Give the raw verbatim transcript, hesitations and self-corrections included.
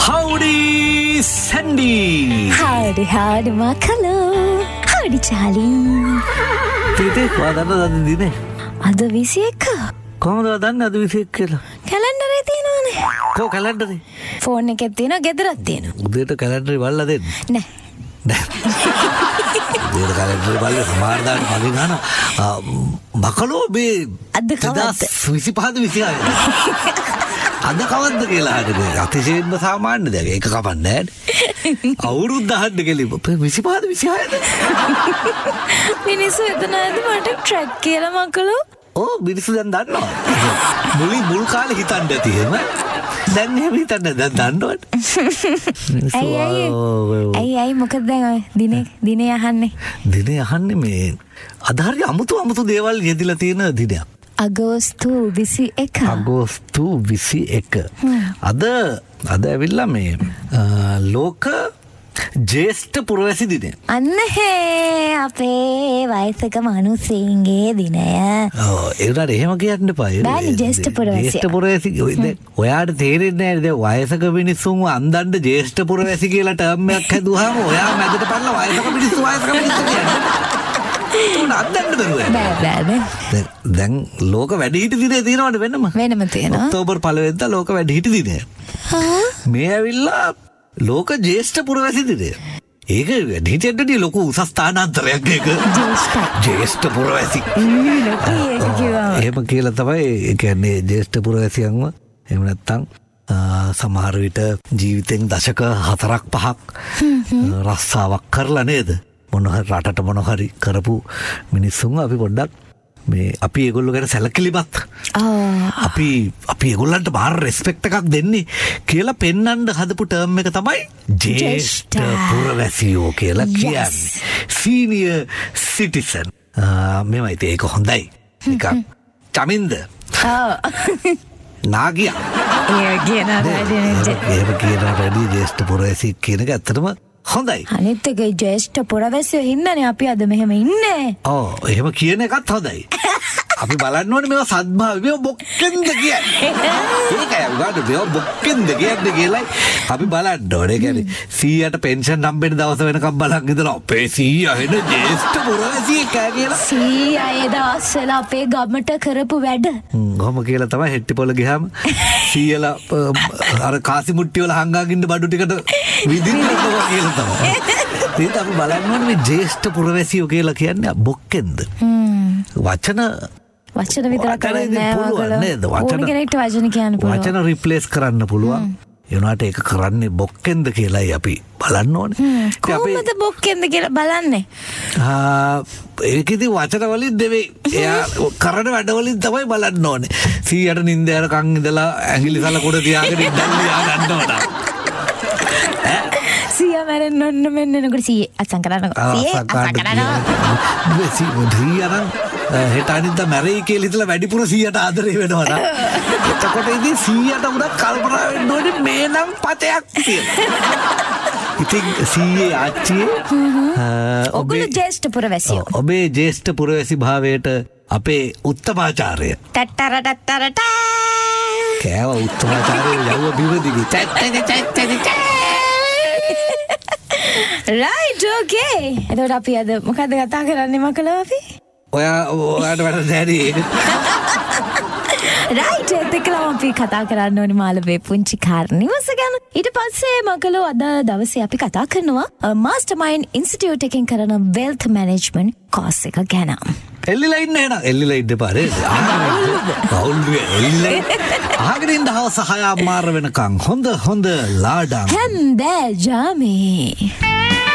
Howdy, Sandy. Howdy, howdy, Makalo. Howdy, Charlie. Tete, කොහොමද අද දිනේ? අද විසි එක. කොහොමද දන්නේ අද විසි එක කියලා? කැලෙන්ඩරේ තියෙනවනේ. කො කැලෙන්ඩරේ? ෆෝන් එකේ තියෙනවා, ගෙදරත් තියෙනවා. උදේට කැලෙන්ඩරේ බලලා දෙන්න. නෑ. නෑ. උදේට කැලෙන්ඩරේ බලලා සමහර දාන්න මගෙන් අහන මකලෝ මේ අද කවද්ද? විසි පහද විසි හයද? අද කවද්ද කියලා අහන්නේ. අතිශයින්ම සාමාන්‍ය දෙයක්. ඒක කපන්නේ නෑනේ. අවුරුදු දහයක් ගෙලිප විසි පහද විසි හයද? මිනිස්සු එතනද මට ට්‍රැක් කියලා මකලෝ. ඕ මිනිස්සු දැන් දන්නවා. මුලින් මුල් කාලේ හිතන්න ඇති එහෙම. දැන් එහෙම හිතන්න දැන් දන්නවද? ඇයි ඇයි ඇයි ඇයි මොකද දැන් දිනේ දිනේ අහන්නේ? දිනේ අහන්නේ මේ අද හරිය අමුතු අමුතු දේවල් යෙදිලා තියෙන දිනයක්. අගෝස්තු විසි එක. අගෝස්තු විසි එක. අද අද ඇවිල්ලා මේ ලෝක ජේෂ්ඨ පුරවැසි දිනය. අන්න හේ අපේ වයසක මිනිස්සුන්ගේ දිනය. ඔව් ඒකට එහෙම කියන්න එපා. බෑනේ ජේෂ්ඨ පුරවැසි. ජේෂ්ඨ පුරවැසි ඔයාට තේරෙන්නේ නැහැ නේද? වයසක මිනිස්සුන්ව අන්දන්න ජේෂ්ඨ පුරවැසි කියලා ටර්ම් එකක් හැදුවාම ඔයා මැදට පැනලා වයසක මිනිස්සු වයසක මිනිස්සු කියන්නේ. උන් අන්දන්න බැරුව. බෑ බෑ බෑ. දැන් ලෝක වැඩිහිටි දිනේ තියෙනවද වෙනම? වෙනම තියෙනවා. ඔක්තෝබර් පළවෙනිදා ලෝක වැඩිහිටි දිනය. මේ ඇවිල්ලා ලෝක ජේෂ්ඨ පුරවැසි දිනය. ඒක වැඩිහිටියන්ටදී ලොකු උසස් ස්ථානාන්තරයක් ඒක. ජේෂ්ඨ. ජේෂ්ඨ පුරවැසි. එහෙම කියලා තමයි ඒ කියන්නේ ජේෂ්ඨ පුරවැසියන්ව එහෙම නැත්තම් සමහර විට ජීවිතෙන් දශක හතරක් පහක් රස්සාවක් කරලා නේද? මොන හරි රටට මොන හරි කරපු මිනිස්සුන් අපි පොඩ්ඩක් මේ අපි ඒගොල්ලෝ ගැන සැලකිලිමත් අපි අපි ඒගොල්ලන්ට බාහිර රෙස්පෙක්ට් එකක් දෙන්නේ කියලා පෙන්වන්න හදපු ටර්ම් එක තමයි ජේෂ්ඨ පුරවැසියෝ කියලා කියන්නේ. Senior citizen. මේවයි ඒක හොඳයි. නිකන් චමින්ද. නාගියා. ඒ කියන රැඩි ඒක කියන රැඩි ජේෂ්ඨ පුරවැසි කියන එක ඇත්තටම හොඳයි. අනිත් එක ජේෂ්ඨ පුරවැසියෝ හින්දානේ අපි අද මෙහෙම ඉන්නේ. ඔව් එහෙම කියන එකත් හොඳයි. අපි බලන්න ඕනේ මේවා සද්භාවය මේවා බොක්කෙන්ද කියන්නේ. ඒකයි උගාට මේවා බොක්කෙන්ද කියන්නේ කියලා අපි බලන්න ඕනේ. ඒ කියන්නේ සීයාට පෙන්ෂන් හම්බෙන්න දවස වෙනකම් බලන් ඉඳලා අපේ සීයා වෙන ජේෂ්ඨ පුරවැසියෙක් කියලා. සීයා ඒ දවස්වල අපේ ගමට කරපු වැඩ. හ්ම් කොහොම කියලා තමයි හෙට්ටි පොළ ගියාම සීයලා අර කාසි මුට්ටි වල හංගාගෙන ඉන්න බඩු ටිකට විදින්න කියලා තමයි. ඒක අපි බලන්න ඕනේ මේ ජේෂ්ඨ පුරවැසියෝ කියලා කියන්නේ බොක්කෙන්ද. වචන වචන විතරක් කරන්නේ පුළුවන් නේද? වචන කෙනෙක්ට වචන කියන්න පුළුවන්. වචන රිප්ලේස් කරන්න පුළුවන්. ඒ වුණාට ඒක කරන්නේ බොක්කෙන්ද කියලායි අපි බලන්න ඕනේ. කොහොමද බොක්කෙන්ද කියලා බලන්නේ? ආ ඒකෙදි වචන වලින් නෙවෙයි. එයා කරන වැඩ වලින් තමයි බලන්න ඕනේ. සීයට නිින්ද යනකන් ඉඳලා ඇඟිලි සලකුණ තියාගෙන ඉඳන් ලියා ගන්න ඕන. සීයා මරන්න ඔන්න මෙන්න නේද සීයේ අසං කරනවා. සීයේ අසං කරනවා. සීයා හෙට අනිද්දා මැරෙයි කියලා හිතලා වැඩිපුර සීයට ආදරේ වෙනවා නේද? එතකොට ඉතින් සීයට උනත් කල්පනා වෙන්න ඕනේ මේ නම් පතයක් කියලා. ඉතින් සීයේ ආච්චියේ ඔගොල්ලෝ ජේෂ්ඨ පුරවැසියෝ. ඔබේ ජේෂ්ඨ පුරවැසි භාවයට අපේ උත්තමාචාර්ය. ටට්ටර ටට්ටර ටා. කෑව උත්තමාචාර්ය යවුව බිවදිවි. ටට්ටර ටට්ටර ටා. right okay. එතකොට අපි අද මොකද්ද කතා කරන්නේ මකලෝ අපි? ඔයා ඔයාට වැඩ නැහැ. right එතකලා අපි කතා කරන්න ඕනේ මාළවේ පුංචි කාර්නිවස ගැන. ඊට පස්සේ මකලෝ අද දවසේ අපි කතා කරනවා මාස්ටර්මයින්ඩ් ඉන්ස්ටිටියුට් එකෙන් කරන වෙල්ත් මැනේජ්මන්ට් කෝස් එක ගැන. එල්ලිලා ඉන්න එන එල්ලිලා ඉන්න පාරේ. අවුල්ුවේ එල්ලිලා. අහගෙන ඉන්න හවස හය මාර වෙනකන් හොඳ හොඳ ලාඩම්. හන්ද ජාමේ.